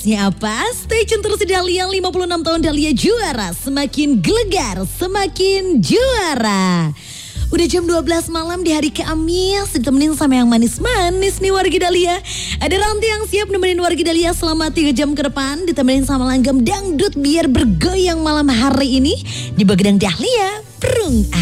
Surprise-nya apa? Stay tune terus di Dahlia, 56 tahun Dahlia juara. Semakin gelegar, semakin juara. Udah jam 12 malam di hari Kamis, ditemenin sama yang manis-manis nih wargi Dahlia. Ada Ranti yang siap nemenin wargi Dahlia selama 3 jam ke depan. Ditemenin sama Langgam Dangdut biar bergoyang malam hari ini di Bagedang Dahlia. Perung